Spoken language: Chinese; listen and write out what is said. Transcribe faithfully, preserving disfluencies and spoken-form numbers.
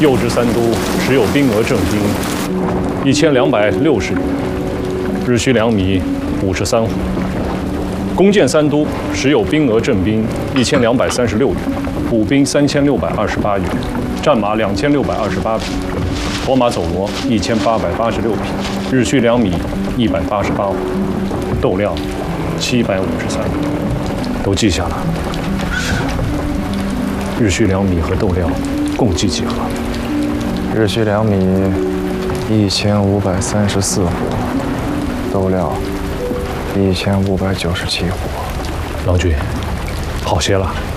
右支三都持有兵额正兵一千两百六十余，日需两米五十三斛。弓箭三都持有兵额正兵一千两百三十六员，步兵三千六百二十八员，战马两千六百二十八匹，驮马走骡一千八百八十六匹，日需两米一百八十八斛，斗量七百五十三，都记下了。日需两米和斗量共计几何？ 日需两米一千五百三十四斛，斗量一千五百九十七斛。 郎君，好些了。